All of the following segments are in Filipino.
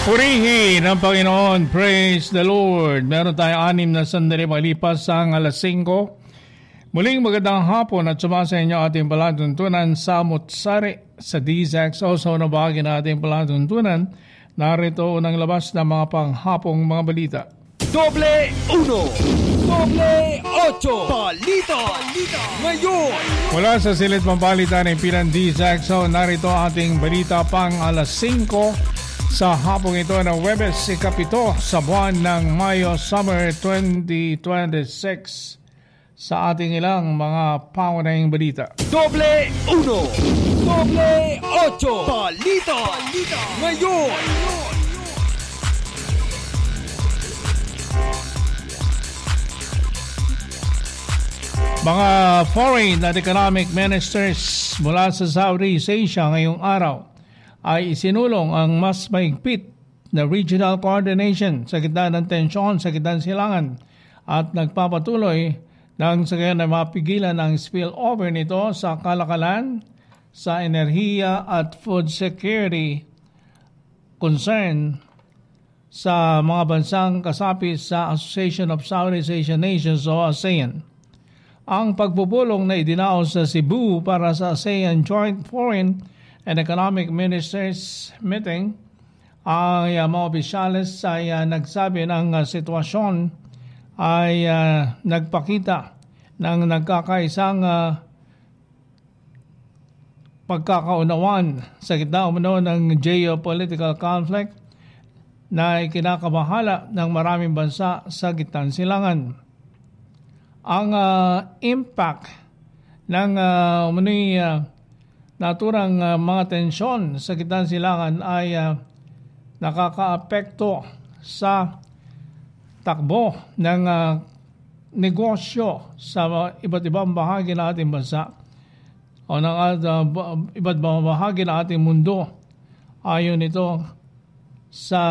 Purihin ang Panginoon. Praise the Lord. Meron tayong 6 na sandali malipas ang alas 5. Muling magandang hapon at sumasa inyo ating palatuntunan sa Mutsari sa DZXO. Sa unang bahagi na ating palatuntunan, narito unang labas ng mga panghapong mga balita. Doble 1, Doble 8, Balita Ngayon. Mula sa silid pambalitan ng Pilan DZXO, narito ating balita pang alas 5 sa hapong ito ng Huwebes, ikapito sa buwan ng Mayo, Summer 2026. Sa ating ilang mga pangunahing balita. Doble 1, Doble 8, Balita Ngayon. Mga foreign at economic ministers mula sa Southeast Asia ngayong araw ay isinulong ang mas mahigpit na regional coordination sa gitna ng tensyon sa gitna ng silangan at nagpapatuloy nang sa gayon na mapigilan ang spillover nito sa kalakalan, sa enerhiya at food security concern sa mga bansang kasapi sa Association of Southeast Asian Nations o ASEAN. Ang pagpupulong na idinaos sa Cebu para sa ASEAN Joint Foreign and Economic Ministers Meeting, ang mga opisyales ay nagsabi ng sitwasyon ay nagpakita ng nagkakaisang pagkakaunawan sa gitna umano ng geopolitical conflict na ikinakabahala ng maraming bansa sa gitna ng silangan. Ang impact ng naturang mga tensyon sa gitna ng silangan ay nakakaapekto sa takbo ng negosyo sa iba't ibang bahagi ng ating bansa o ng iba't ibang bahagi ng ating mundo. Ayon ito sa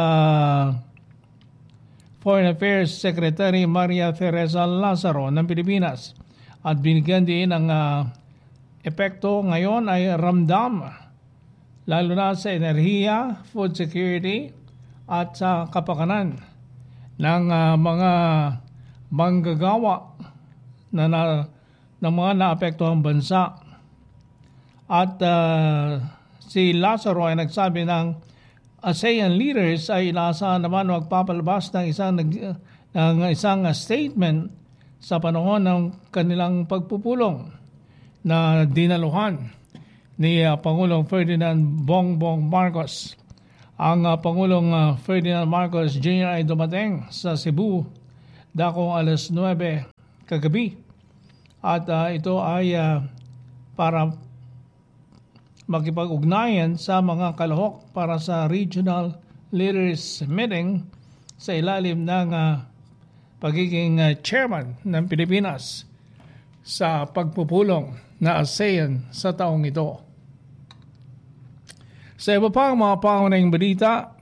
Foreign Affairs Secretary Maria Teresa Lazaro ng Pilipinas, at binigyan din ng epekto ngayon ay ramdam lalo na sa enerhiya, food security at sa kapakanan ng mga manggagawa ng mga naapektuhang bansa. At si Lazaro ay nagsabi ng ASEAN leaders ay inaasahan naman magpapalabas ng isang statement sa panahon ng kanilang pagpupulong na dinaluhan ni Pangulong Ferdinand Bongbong Marcos. Ang Pangulong Ferdinand Marcos Jr. ay dumating sa Cebu dakong alas 9 kagabi. At ito ay para makipag-ugnayan sa mga kalahok para sa Regional Leaders Meeting sa ilalim ng pagiging chairman ng Pilipinas sa pagpupulong na ASEAN sa taong ito. Sa iba pang mga pangunahing balita,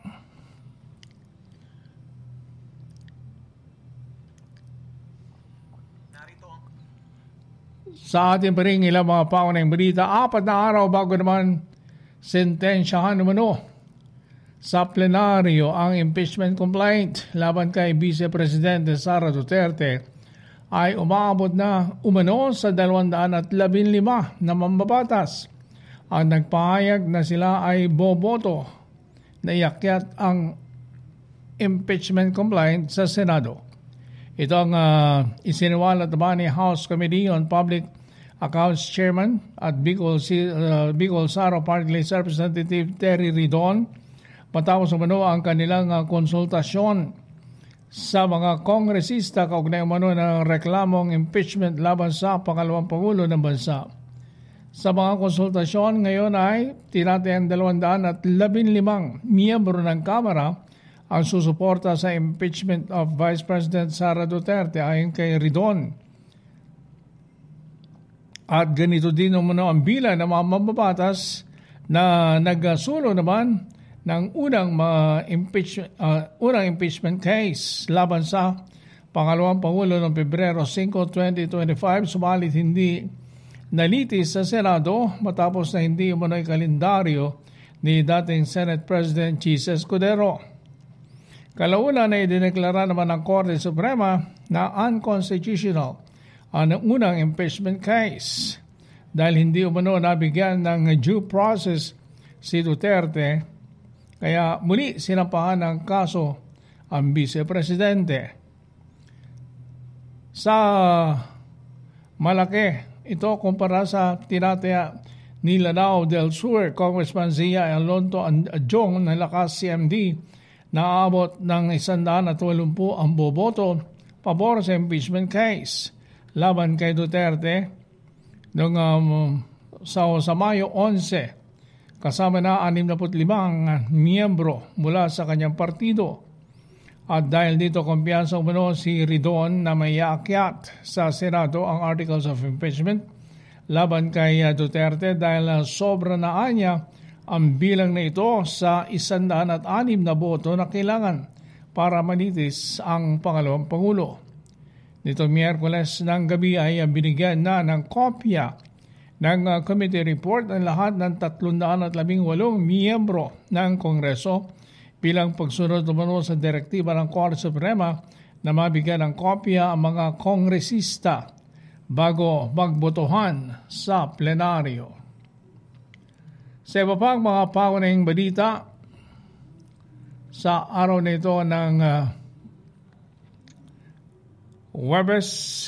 sa ating pa rin ilang mga pangunahing balita, 4 na araw bago naman sentensyahan umano sa plenaryo ang impeachment complaint laban kay Vice Presidente Sara Duterte ay umaabot na umano sa 215 na mambabatas ang nagpahayag na sila ay boboto na iakyat ang impeachment complaint sa Senado. Ito ang isiniwalat naman ni House Committee on Public Accounts Chairman at Bicol Saro Party List Representative Terry Ridon matapos umano ang kanilang konsultasyon sa mga kongresista kaugnay umano ng reklamong impeachment laban sa pangalawang pangulo ng bansa. Sa mga konsultasyon ngayon ay tinatayang 215 miyembro ng Kamara ang susuporta sa impeachment of Vice President Sara Duterte ayon kay Ridon. At ganito din umano ang bilang ng mga mababatas na nagsulo naman ng unang impeachment case laban sa pangalawang pangulo noong Pebrero 5, 2025, subalit hindi nalitis sa Senado matapos na hindi umano'y kalendaryo ni dating Senate President Chis Escudero. Kalaunan ay dineklara naman ng Korte Suprema na unconstitutional ang unang impeachment case dahil hindi umano nabigyan ng due process si Duterte, kaya muli sinampahan ng kaso ang Vice Presidente. Sa malaki ito kumpara sa tinataya ni Lanao del Sur, Congressman Zia Alonto Adjong ng Lakas CMD na aabot ng 180 ang boboto pabor sa impeachment case laban kay Duterte noong sa Mayo 11, kasama na 65 miyembro mula sa kanyang partido. At dahil dito kumpiyansa umano si Ridon na may aakyat sa Senado ang Articles of Impeachment laban kay Duterte dahil sobra na anya ang bilang na ito sa 106 na boto na kailangan para manitis ang pangalawang Pangulo. Nito Miyerkules ng gabi ay binigyan na ng kopya ng committee report ang lahat ng 318 miyembro ng Kongreso bilang pagsunod umano sa direktiba ng Korte Suprema na mabigyan ng kopya ang mga kongresista bago magbotohan sa plenaryo. Sa iba pang mga paunahing balita sa araw na ito ng Huwebes,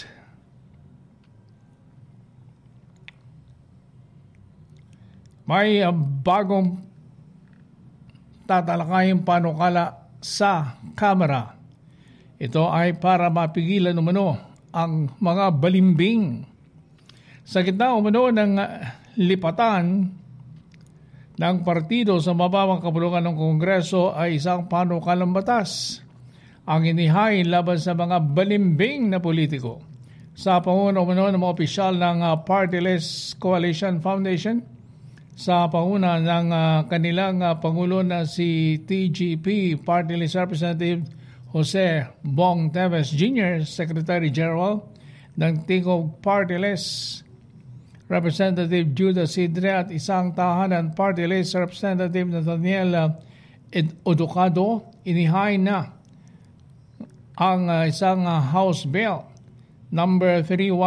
may bagong tatalakayang panukala sa Kamara. Ito ay para mapigilan umano ang mga balimbing. Sa gitna umano ng lipatan ng partido sa mababang kapulungan ng Kongreso ay isang panukalang batas ang inihain laban sa mga balimbing na politiko. Sa panguna umano ng mga opisyal ng Partyless Coalition Foundation, sa panguna ng kanilang Pangulo na si TGP Party List Representative Jose Bong Teves Jr., Secretary General ng Tingog Party List Representative Judah Sidre at isang tahanan Party List Representative Nathaniel Oducado, inihain na ang isang House Bill number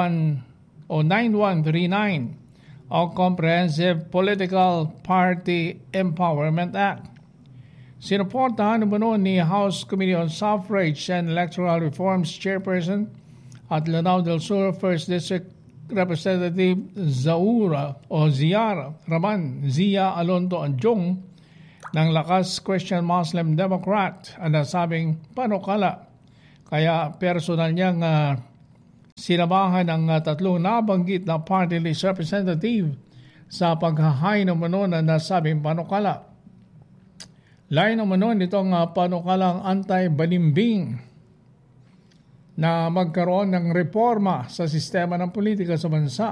9139 o Comprehensive Political Party Empowerment Act. Sinuportahan naman ni House Committee on Suffrage and Electoral Reforms Chairperson at Lanao del Sur 1st District Representative Ziara Raman Zia Alonto Adjong ng Lakas Christian Muslim Democrat ang nasabing panukala. Kaya personal niyang sinamahan ang tatlong nabanggit na party list representative sa paghahain ng mano na nasabing panukala. Lain ng mano nitong panukalang anti-balimbing na magkaroon ng reforma sa sistema ng politika sa bansa.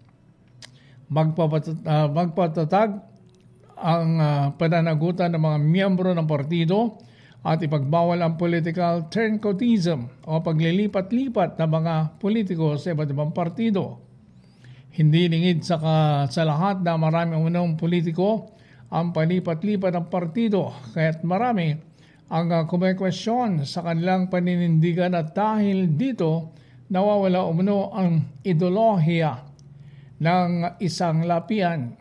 Magpatatag ang pananagutan ng mga miyembro ng partido at ipagbawal ang political turncoatism o paglilipat-lipat ng mga politiko sa iba't ibang partido. Hindi lingid sa lahat na maraming unang politiko ang palipat-lipat ng partido, kaya't marami ang kumekwestiyon sa kanilang paninindigan at dahil dito nawawala umano ang ideolohiya ng isang lapian.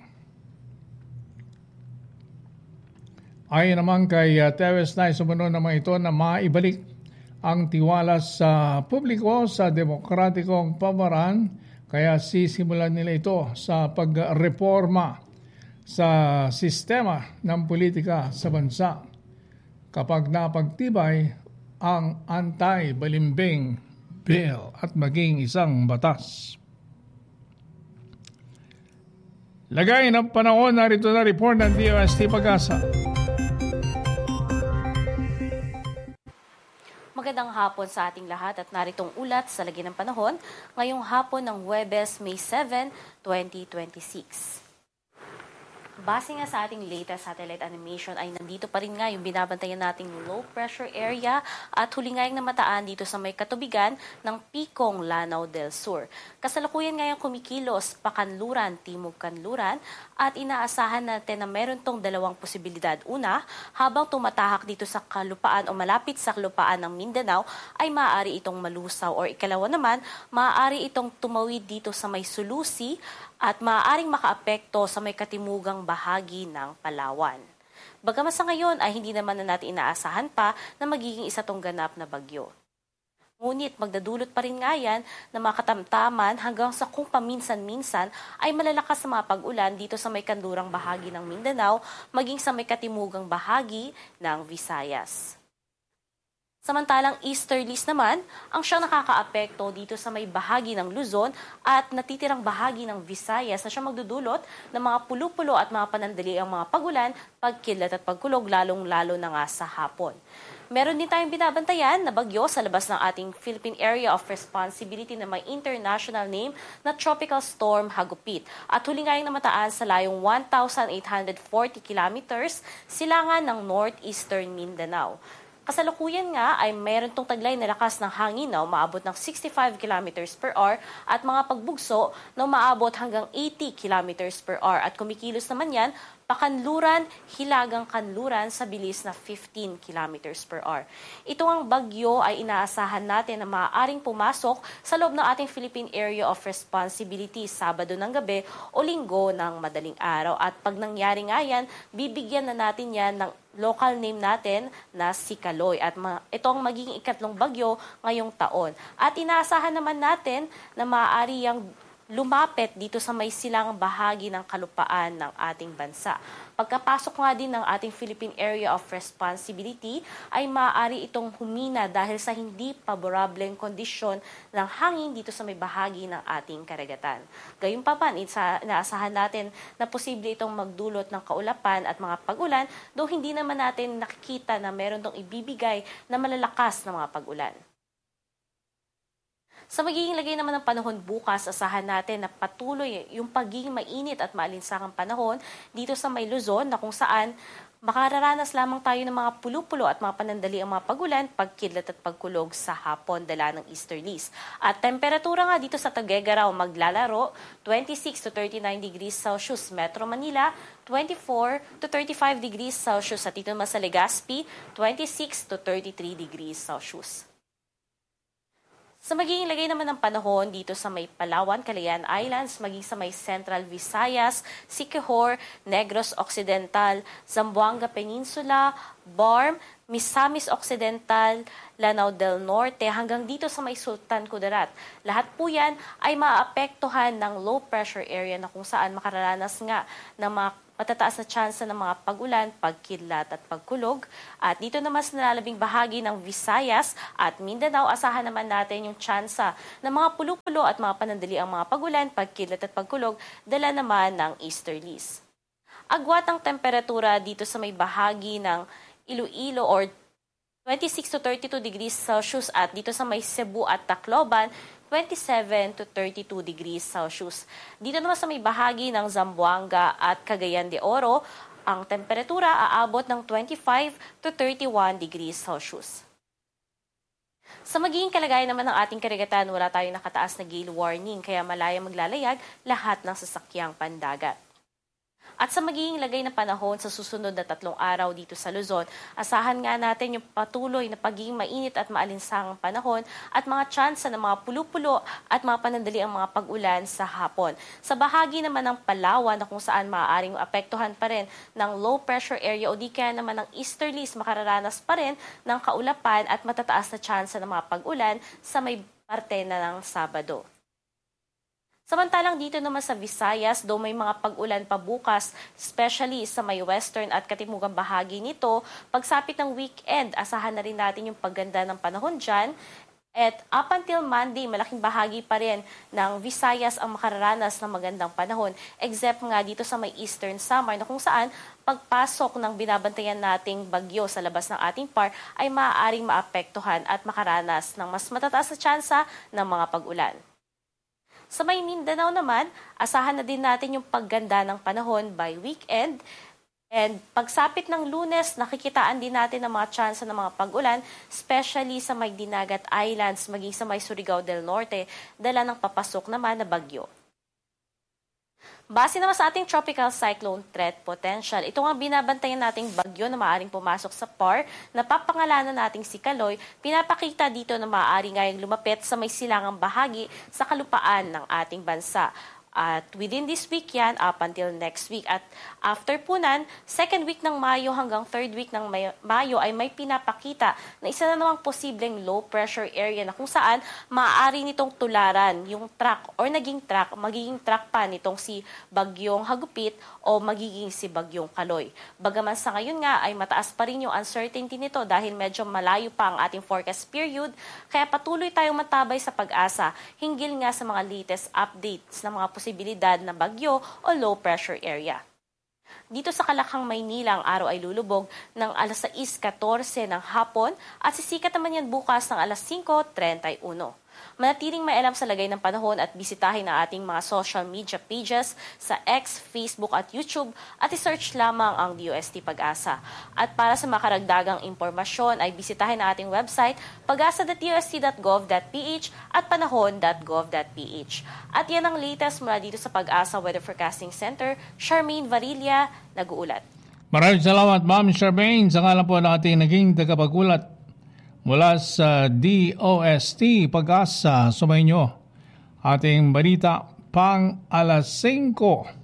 Ayon naman kay Teves na sumano naman ito na maibalik ang tiwala sa publiko sa demokratikong pamaraan, kaya sisimulan nila ito sa pagreforma sa sistema ng politika sa bansa kapag napagtibay ang anti-balimbing bill at maging isang batas. Lagay ng panahon, narito na report ng DOST Pag-asa. Magandang hapon sa ating lahat at naritong ulat sa lagi ng panahon ngayong hapon ng Huwebes, May 7, 2026. Base nga sa ating latest satellite animation ay nandito pa rin nga yung binabantayan nating low pressure area at huli nga yung namataan dito sa may katubigan ng Pikong, Lanao del Sur. Kasalukuyan nga yung kumikilos pakanluran, timog kanluran at inaasahan natin na meron tong dalawang posibilidad. Una, habang tumatahak dito sa kalupaan o malapit sa kalupaan ng Mindanao ay maaari itong malusaw or ikalawa naman, maaari itong tumawid dito sa may Sulusi at maaaring makaapekto sa may katimugang bahagi ng Palawan. Bagaman sa ngayon ay hindi naman na natin inaasahan pa na magiging isa tong ganap na bagyo. Ngunit magdadulot pa rin nga yan na mga katamtaman hanggang sa kung paminsan-minsan ay malalakas sa mga pag-ulan dito sa may kanlurang bahagi ng Mindanao maging sa may katimugang bahagi ng Visayas. Samantalang easterlies naman ang siyang nakakaapekto dito sa may bahagi ng Luzon at natitirang bahagi ng Visayas na siyang magdudulot ng mga pulo-pulo at mga panandali ang mga pagulan, pagkilat at pagkulog lalong-lalo na nga sa hapon. Meron din tayong binabantayan na bagyo sa labas ng ating Philippine Area of Responsibility na may international name na Tropical Storm Hagupit. At huli nga yung namataan sa layong 1,840 kilometers silangan ng northeastern Mindanao. Kasalukuyan nga ay mayroon tong taglay na lakas ng hangin na umaabot ng 65 km per hour at mga pagbugso na umaabot hanggang 80 km per hour. At kumikilos naman yan pakanluran, hilagang kanluran sa bilis na 15 km per hour. Ito ang bagyo ay inaasahan natin na maaaring pumasok sa loob ng ating Philippine Area of Responsibility Sabado ng gabi o Linggo ng madaling araw. At pag nangyari nga yan, bibigyan na natin yan ng local name natin na si Kaloy. At ito ang magiging ikatlong bagyo ngayong taon. At inaasahan naman natin na maaari yang lumapit dito sa may silangang bahagi ng kalupaan ng ating bansa. Pagkapasok nga din ng ating Philippine Area of Responsibility ay maaari itong humina dahil sa hindi paborableng kondisyon ng hangin dito sa may bahagi ng ating karagatan. Gayunpaman, inaasahan natin na posible itong magdulot ng kaulapan at mga pag-ulan, though hindi naman natin nakikita na meron itong ibibigay na malalakas na mga pag-ulan. Sa magiging lagay naman ng panahon bukas, asahan natin na patuloy yung pagiging mainit at maalinsakang panahon dito sa may Luzon na kung saan makararanas lamang tayo ng mga pulo-pulo at mga panandali ang mga pagulan, pagkidlat at pagkulog sa hapon dala ng easterlies. At temperatura nga dito sa Tuguegarao maglalaro 26 to 39 degrees Celsius, Metro Manila 24 to 35 degrees Celsius at dito naman sa Legazpi 26 to 33 degrees Celsius. Sa magiging lagay naman ng panahon dito sa may Palawan, Calayan Islands, maging sa may Central Visayas, Siquijor, Negros Occidental, Zamboanga Peninsula, Barm, Misamis Occidental, Lanao del Norte, hanggang dito sa may Sultan Kudarat. Lahat po yan ay maapektuhan ng low pressure area na kung saan makararanas nga ng mga matataas na tsansa ng mga pag-ulan, pagkidlat at pagkulog. At dito naman sa nalalabing bahagi ng Visayas at Mindanao, asahan naman natin yung tsansa ng mga pulo-pulo at mga panandali ang mga pag-ulan, pagkidlat at pagkulog, dala naman ng easterlies. Agwat ang temperatura dito sa may bahagi ng Iloilo or 26 to 32 degrees Celsius at dito sa may Cebu at Tacloban, 27 to 32 degrees Celsius. Dito naman sa may bahagi ng Zamboanga at Cagayan de Oro, ang temperatura aabot ng 25 to 31 degrees Celsius. Sa magiging kalagayan naman ng ating karagatan, wala tayong nakataas na gale warning, kaya malayang maglalayag lahat ng sasakyang pandagat. At sa magiging lagay na panahon sa susunod na 3 araw dito sa Luzon, asahan nga natin yung patuloy na pagiging mainit at maalinsangang panahon at mga tsansa ng mga pulo-pulo at mga panandali ang mga pag-ulan sa hapon. Sa bahagi naman ng Palawan na kung saan maaaring apektuhan pa rin ng low pressure area o di kaya naman ng easterlies, makararanas pa rin ng kaulapan at matataas na tsansa ng mga pag-ulan sa may parte na ng Sabado. Samantalang dito naman sa Visayas, do may mga pag-ulan pa bukas, especially sa may western at katimugang bahagi nito, pagsapit ng weekend, asahan na rin natin yung pagganda ng panahon dyan. At up until Monday, malaking bahagi pa rin ng Visayas ang makararanas ng magandang panahon, except nga dito sa may Eastern Samar na kung saan pagpasok ng binabantayan nating bagyo sa labas ng ating par ay maaaring maapektuhan at makaranas ng mas matataas na tsansa ng mga pag-ulan. Sa may Mindanao naman, asahan na din natin yung pagganda ng panahon by weekend. And pagsapit ng Lunes, nakikitaan din natin ang mga tsansa ng mga pag-ulan, especially sa may Dinagat Islands, maging sa may Surigao del Norte, dala ng papasok naman na bagyo. Base naman sa ating tropical cyclone threat potential, ito nga binabantayan nating bagyo na maaaring pumasok sa PAR, na papangalanan nating si Kaloy, pinapakita dito na maaari ngayong lumapit sa may silangang bahagi sa kalupaan ng ating bansa. At within this week yan, up until next week. At after po nan, second week ng Mayo hanggang third week ng Mayo ay may pinapakita na isa na namang posibleng low pressure area na kung saan maaari nitong tularan yung track or magiging track pa nitong si Bagyong Hagupit o magiging si Bagyong Kaloy. Bagaman sa ngayon nga ay mataas pa rin yung uncertainty nito dahil medyo malayo pa ang ating forecast period, kaya patuloy tayong matabay sa pag-asa hinggil nga sa mga latest updates ng mga posibilidad na bagyo o low pressure area. Dito sa Kalakhang, Maynila, ang araw ay lulubog ng alas 6:14 ng hapon at sisikat naman yan bukas ng alas 5:31. Manatiling may alam sa lagay ng panahon at bisitahin ang ating mga social media pages sa X, Facebook at YouTube at isearch lamang ang DOST Pag-asa. At para sa makaragdagang impormasyon ay bisitahin ang ating website pagasa.dost.gov.ph at panahon.gov.ph. At yan ang latest mula dito sa Pag-asa Weather Forecasting Center. Charmaine Varilla, nag-uulat. Maraming salamat, Ma'am Charmaine, sa ngalan po ng ating naging tagapag-ulat mula sa DOST Pag-asa. Sumayin nyo ating balita pang alas 5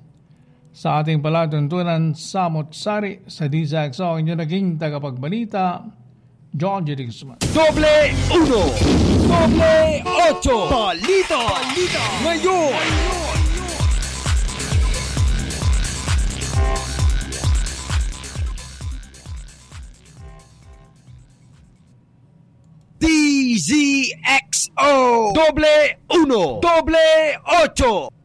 sa ating palatuntunan Samot-Sari sa DZXO. Inyo naging tagapagbalita, John J. Guzman. Doble 1, Doble 8, Balita Ngayon. DZXO Doble 1, Doble 8.